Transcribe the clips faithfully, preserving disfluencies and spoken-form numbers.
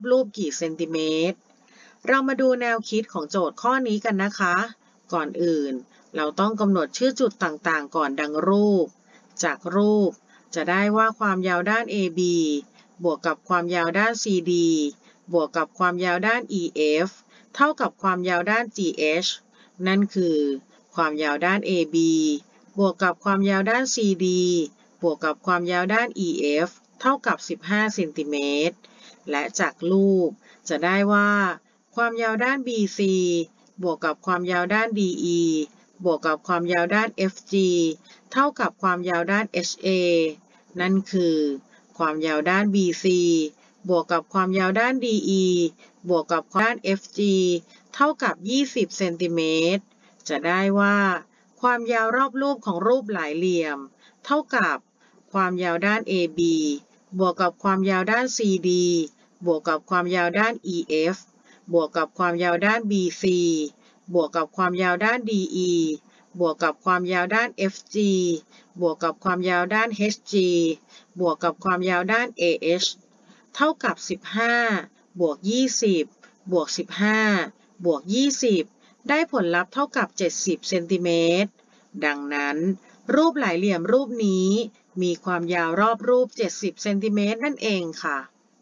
รูปกี่เซนติเมตรเรามาดูแนวคิดของโจทย์ข้อนี้กันนะคะก่อนอื่นเราต้องกำหนดชื่อจุดต่างๆก่อนดังรูปจากรูปจะได้ว่าความยาวด้าน เอ บี บวกกับความยาวด้าน ซี ดี บวกกับความยาวด้าน อี เอฟ เท่ากับความยาวด้าน จี เอช นั่นคือความยาวด้าน เอ บี บวกกับความยาวด้าน ซี ดี บวกกับความยาวด้าน อี เอฟ เท่ากับสิบห้าเซนติเมตรและจากรูปจะได้ว่าความยาวด้าน บี ซี บวกกับความยาวด้าน ดี อี บวกกับความยาวด้าน เอฟ จี เท่ากับความยาวด้าน เอช เอ นั่นคือความยาวด้าน บี ซี บวกกับความยาวด้าน ดี อี บวกกับความด้าน เอฟ จี เท่ากับยี่สิบเซนติเมตรจะได้ว่าความยาวรอบรูปของรูปหลายเหลี่ยมเท่ากับความยาวด้าน เอ บี บวกกับความยาวด้าน ซี ดี บวกกับความยาวด้าน อี เอฟ บวกกับความยาวด้าน บี ซี บวกกับความยาวด้าน ดี อี บวกกับความยาวด้าน เอฟ จี บวกกับความยาวด้าน เอช จี บวกกับความยาวด้าน เอ เอช เท่ากับสิบห้าบวกยี่สิบบวกสิบห้าบวกยี่สิบได้ผลลัพธ์เท่ากับเจ็ดสิบเซนติเมตรดังนั้นรูปหลายเหลี่ยมรูปนี้มีความยาวรอบรูปเจ็ดสิบเซนติเมตรนั่นเองค่ะ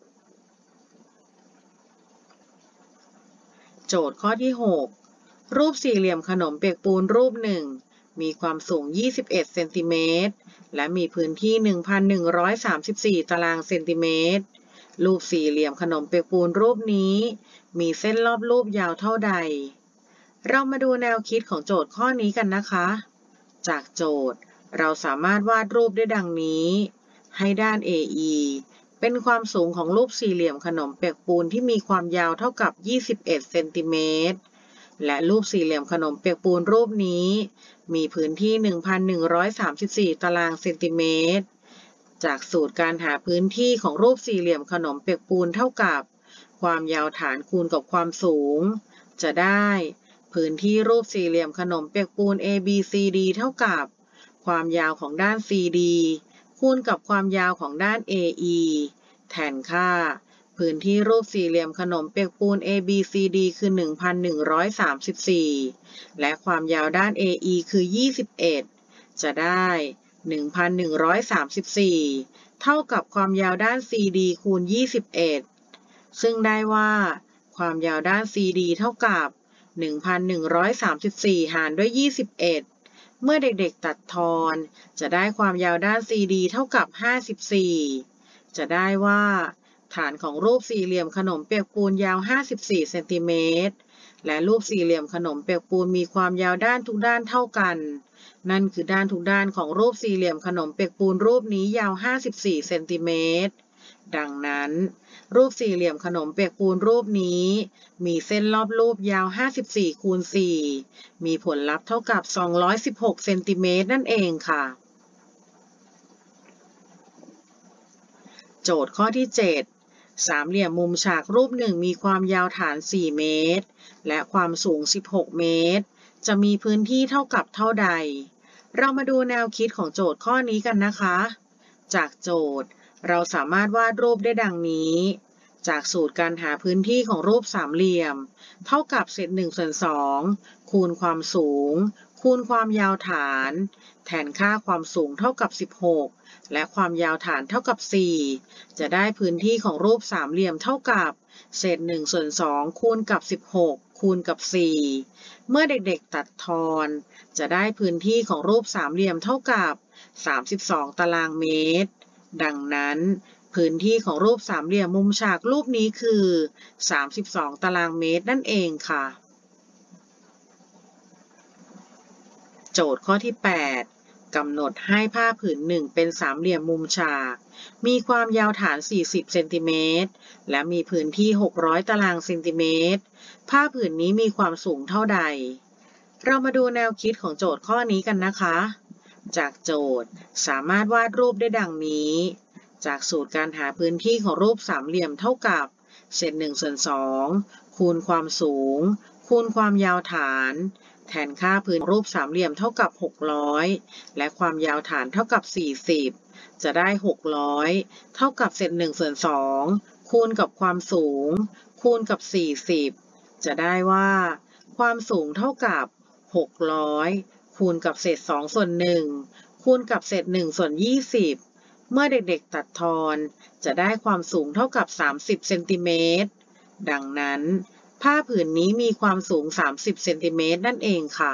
โจทย์ข้อที่หกรูปสี่เหลี่ยมขนมเปียกปูนรูปหนึ่งมีความสูงยี่สิบเอ็ดเซนติเมตรและมีพื้นที่ หนึ่งพันหนึ่งร้อยสามสิบสี่ ตารางเซนติเมตรรูปสี่เหลี่ยมขนมเปียกปูนรูปนี้มีเส้นรอบรูปยาวเท่าใดเรามาดูแนวคิดของโจทย์ข้อนี้กันนะคะจากโจทย์เราสามารถวาดรูปได้ดังนี้ให้ด้าน เอ อี เป็นความสูงของรูปสี่เหลี่ยมขนมเปียกปูนที่มีความยาวเท่ากับยี่สิบเอ็ดเซนติเมตรและรูปสี่เหลี่ยมขนมเปียกปูนรูปนี้มีพื้นที่ หนึ่งพันหนึ่งร้อยสามสิบสี่ ตารางเซนติเมตรจากสูตรการหาพื้นที่ของรูปสี่เหลี่ยมขนมเปียกปูนเท่ากับความยาวฐานคูณกับความสูงจะได้พื้นที่รูปสี่เหลี่ยมขนมเปียกปูน เอ บี ซี ดี เท่ากับความยาวของด้าน ซี ดี คูณกับความยาวของด้าน เอ อี แทนค่าพื้นที่รูปสี่เหลี่ยมขนมเปียกปูน เอ บี ซี ดี คือ หนึ่งพันหนึ่งร้อยสามสิบสี่ และความยาวด้าน เอ อี คือ ยี่สิบเอ็ด จะได้ หนึ่งพันหนึ่งร้อยสามสิบสี่ เท่ากับความยาวด้าน ซี ดี คูณ ยี่สิบเอ็ด ซึ่งได้ว่าความยาวด้าน ซี ดี เท่ากับ หนึ่งพันหนึ่งร้อยสามสิบสี่ หารด้วย ยี่สิบเอ็ด เมื่อเด็กๆตัดทอนจะได้ความยาวด้าน ซี ดี เท่ากับ ห้าสิบสี่ จะได้ว่าฐานของรูปสี่เหลี่ยมขนมเปียกปูนยาว ห้าสิบสี่ เซนติเมตรและรูปสี่เหลี่ยมขนมเปียกปูนมีความยาวด้านทุกด้านเท่ากันนั่นคือด้านทุกด้านของรูปสี่เหลี่ยมขนมเปียกปูนรูปนี้ยาว ห้าสิบสี่ เซนติเมตรดังนั้นรูปสี่เหลี่ยมขนมเปียกปูนรูปนี้มีเส้นรอบรูปยาว ห้าสิบสี่ คูณ สี่ มีผลลัพธ์เท่ากับ สองร้อยสิบหก เซนติเมตรนั่นเองค่ะโจทย์ข้อที่เจ็ดสามเหลี่ยมมุมฉากรูปหนึ่งมีความยาวฐาน สี่ เมตรและความสูง สิบหก เมตรจะมีพื้นที่เท่ากับเท่าใดเรามาดูแนวคิดของโจทย์ข้อนี้กันนะคะจากโจทย์เราสามารถวาดรูปได้ดังนี้จากสูตรการหาพื้นที่ของรูปสามเหลี่ยมเท่ากับเศษหนึ่งส่วนสองคูณความสูงคูณความยาวฐานแทนค่าความสูงเท่ากับสิบหกและความยาวฐานเท่ากับสี่จะได้พื้นที่ของรูปสามเหลี่ยมเท่ากับเศษหนึ่งส่วนสองคูณกับสิบหกคูณกับสี่เมื่อเด็กๆตัดทอนจะได้พื้นที่ของรูปสามเหลี่ยมเท่ากับสามสิบสองตารางเมตรดังนั้นพื้นที่ของรูปสามเหลี่ยมมุมฉากรูปนี้คือสามสิบสองตารางเมตรนั่นเองค่ะโจทย์ข้อที่แปดกำหนดให้ผ้าผืนหนึ่งเป็นสามเหลี่ยมมุมฉากมีความยาวฐานสี่สิบเซนติเมตรและมีพื้นที่หกร้อยตารางเซนติเมตรผ้าผืนนี้มีความสูงเท่าใดเรามาดูแนวคิดของโจทย์ข้อนี้กันนะคะจากโจทย์สามารถวาดรูปได้ดังนี้จากสูตรการหาพื้นที่ของรูปสามเหลี่ยมเท่ากับเศษหนึ่งส่วนสองคูณความสูงคูณความยาวฐานแทนค่าพื้นรูปสามเหลี่ยมเท่ากับหกร้อยและความยาวฐานเท่ากับสี่สิบจะได้หกร้อยเท่ากับเศษหนึ่งส่วนสองคูณกับความสูงคูณกับสี่สิบจะได้ว่าความสูงเท่ากับหกร้อยคูณกับเศษสองส่วนหนึ่งคูณกับเศษหนึ่งส่วนยี่สิบเมื่อเด็กๆตัดทอนจะได้ความสูงเท่ากับสามสิบเซนติเมตรดังนั้นผ้าผืนนี้มีความสูงสามสิบเซนติเมตรนั่นเองค่ะ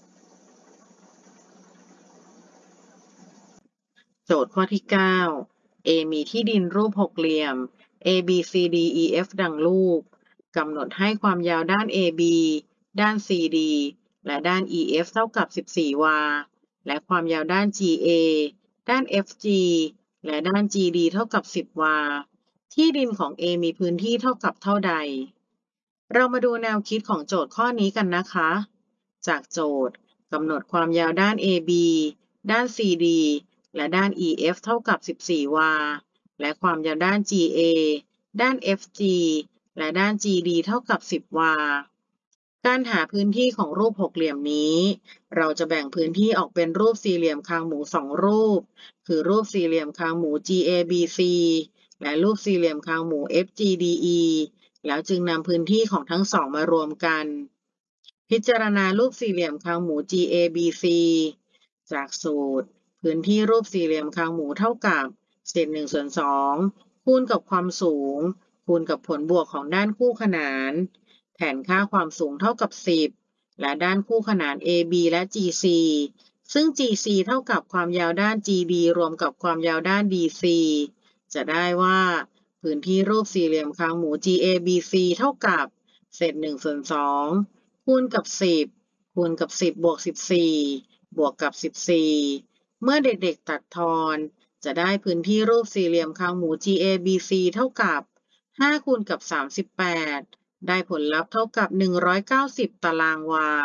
โจทย์ข้อที่เก้า A มีที่ดินรูปหกเหลี่ยม A B C D E F ดังรูปกำหนดให้ความยาวด้าน เอ บี ด้าน ซี ดี และด้าน อี เอฟ เท่ากับสิบสี่วาและความยาวด้าน จี เอ ด้าน เอฟ จี และด้าน จี ดี เท่ากับสิบวาที่ดินของ A มีพื้นที่เท่ากับเท่าใดเรามาดูแนวคิดของโจทย์ข้อนี้กันนะคะจากโจทย์กำหนดความยาวด้าน เอ บี ด้าน ซี ดี และด้าน อี เอฟ เท่ากับสิบสี่วาและความยาวด้าน จี เอ ด้าน เอฟ จี และด้าน จี ดี เท่ากับสิบวาการหาพื้นที่ของรูปหกเหลี่ยมนี้เราจะแบ่งพื้นที่ออกเป็นรูปสี่เหลี่ยมคางหมูสองรูปคือรูปสี่เหลี่ยมคางหมู จี เอ บี ซี และรูปสี่เหลี่ยมคางหมู เอฟ จี ดี อี แล้วจึงนำพื้นที่ของทั้งสองมารวมกันพิจารณารูปสี่เหลี่ยมคางหมู จี เอ บี ซี จากสูตรพื้นที่รูปสี่เหลี่ยมคางหมูเท่ากับเศษหนึ่งส่วนสองคูณกับความสูงคูณกับผลบวกของด้านคู่ขนานแทนค่าความสูงเท่ากับสิบและด้านคู่ขนาน เอ บี และ จี ซี ซึ่ง จี ซี เท่ากับความยาวด้าน จี ดี รวมกับความยาวด้าน ดี ซี จะได้ว่าพื้นที่รูปสี่เหลี่ยมคางหมู จี เอ บี ซี เท่ากับเศษหนึ่งส่วนสองคูณกับสิบคูณกับสิบบวกสิบสี่บวกกับสิบสี่เมื่อเด็กๆตัดทอนจะได้พื้นที่รูปสี่เหลี่ยมคางหมู จี เอ บี ซี เท่ากับห้าคูณกับสามสิบแปดได้ผลลัพธ์เท่ากับหนึ่งร้อยเก้าสิบตารางวา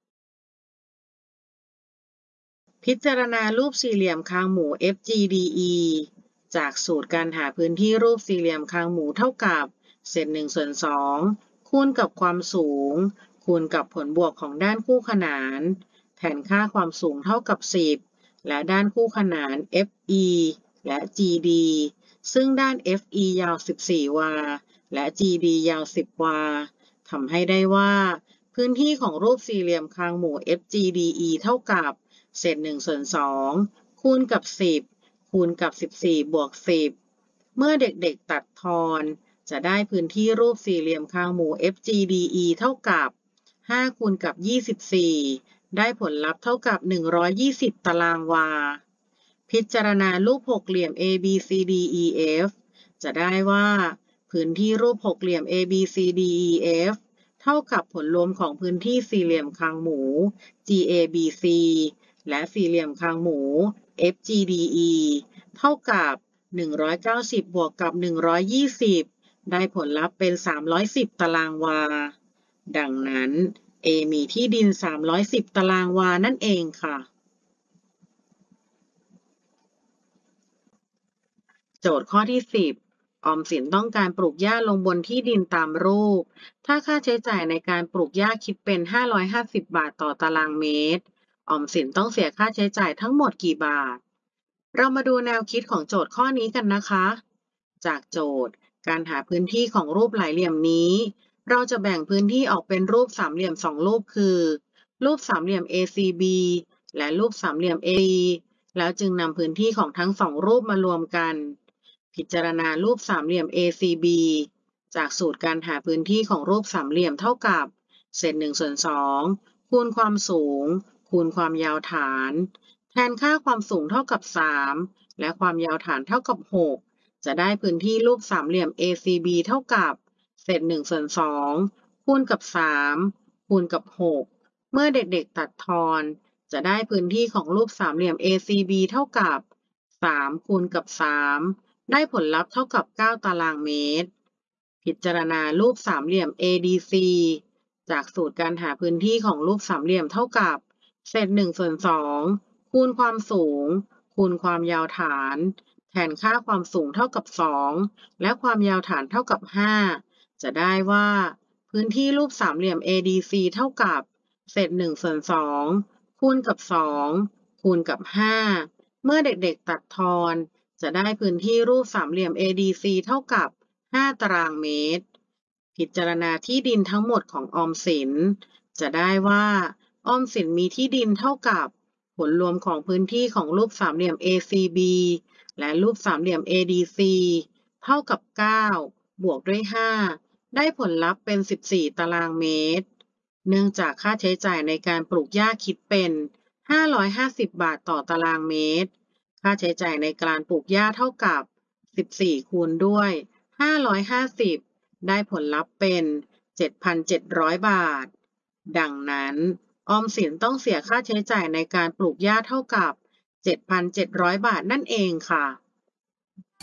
พิจารณารูปสี่เหลี่ยมคางหมู เอฟ จี ดี อี จากสูตรการหาพื้นที่รูปสี่เหลี่ยมคางหมูเท่ากับเศษหนึ่งส่วนสองคูณกับความสูงคูณกับผลบวกของด้านคู่ขนานแทนค่าความสูงเท่ากับสิบและด้านคู่ขนาน เอฟ อี และ จี ดี ซึ่งด้าน เอฟ อี ยาวสิบสี่วาและ จี ดี ยาวสิบวาทำให้ได้ว่าพื้นที่ของรูปสี่เหลี่ยมคางหมู เอฟ จี ดี อี เท่ากับเศษหนึ่งส่วนสองคูณกับสิบคูณกับสิบสี่บวกสิบเมื่อเด็กๆตัดทอนจะได้พื้นที่รูปสี่เหลี่ยมคางหมู เอฟ จี ดี อี เท่ากับห้าคูณกับยี่สิบสี่ได้ผลลัพธ์เท่ากับหนึ่งร้อยยี่สิบตารางวาพิจารณารูปหกเหลี่ยม A B C D E F จะได้ว่าพื้นที่รูปหกเหลี่ยม A B C D E F เท่ากับผลรวมของพื้นที่สี่เหลี่ยมคางหมู G A B C และสี่เหลี่ยมคางหมู เอฟ จี ดี อี เท่ากับหนึ่งร้อยเก้าสิบบวกกับหนึ่งร้อยยี่สิบได้ผลลัพธ์เป็นสามร้อยสิบตารางวาดังนั้น A มีที่ดินสามร้อยสิบตารางวานั่นเองค่ะโจทย์ข้อที่สิบออมสินต้องการปลูกหญ้าลงบนที่ดินตามรูปถ้าค่าใช้จ่ายในการปลูกหญ้าคิดเป็นห้าร้อยห้าสิบบาทต่อตารางเมตรออมสินต้องเสียค่าใช้จ่ายทั้งหมดกี่บาทเรามาดูแนวคิดของโจทย์ข้อนี้กันนะคะจากโจทย์การหาพื้นที่ของรูปหลายเหลี่ยมนี้เราจะแบ่งพื้นที่ออกเป็นรูปสามเหลี่ยมสองรูปคือรูปสามเหลี่ยม เอ ซี บี และรูปสามเหลี่ยม เอ อี แล้วจึงนำพื้นที่ของทั้งสองรูปมารวมกันพิจารณารูปสามเหลี่ยม เอ ซี บี จากสูตรการหาพื้นที่ของรูปสามเหลี่ยมเท่ากับเศษหนึ่งส่วนสองคูณความสูงคูณความยาวฐานแทนค่าความสูงเท่ากับสามและความยาวฐานเท่ากับหกจะได้พื้นที่รูปสามเหลี่ยม เอ ซี บี เท่ากับเศษหนึ่งส่วนสองคูณกับสามคูณกับหกเมื่อเด็กๆตัดทอนจะได้พื้นที่ของรูปสามเหลี่ยม เอ ซี บี เท่ากับสามคูณกับสามได้ผลลัพธ์เท่ากับเก้าตารางเมตรพิจารณารูปสามเหลี่ยม เอ ดี ซี จากสูตรการหาพื้นที่ของรูปสามเหลี่ยมเท่ากับเศษหนึ่งส่วนสองคูณความสูงคูณความยาวฐานแทนค่าความสูงเท่ากับสองและความยาวฐานเท่ากับห้าจะได้ว่าพื้นที่รูปสามเหลี่ยม เอ ดี ซี เท่ากับเศษหนึ่งส่วนสองคูณกับสองคูณกับห้าเมื่อเด็กๆตัดทอนจะได้พื้นที่รูปสามเหลี่ยม เอ ดี ซี เท่ากับห้าตารางเมตรพิจารณาที่ดินทั้งหมดของออมสินจะได้ว่าออมสินมีที่ดินเท่ากับผลรวมของพื้นที่ของรูปสามเหลี่ยม เอ ซี บี และรูปสามเหลี่ยม เอ ดี ซี เท่ากับเก้าบวกด้วยห้าได้ผลลัพธ์เป็นสิบสี่ตารางเมตรเนื่องจากค่าใช้จ่ายในการปลูกหญ้าคิดเป็นห้าร้อยห้าสิบบาทต่อตารางเมตรค่าใช้จ่ายในการปลูกหญ้าเท่ากับสิบสี่คูณด้วยห้าร้อยห้าสิบได้ผลลัพธ์เป็น เจ็ดพันเจ็ดร้อย บาทดังนั้นออมสินต้องเสียค่าใช้จ่ายในการปลูกหญ้าเท่ากับ เจ็ดพันเจ็ดร้อย บาทนั่นเองค่ะ